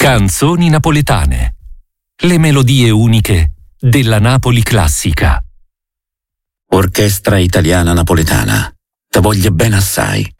Canzoni napoletane. Le melodie uniche della Napoli classica. Orchestra Italiana Napoletana. Te voglio bene assai.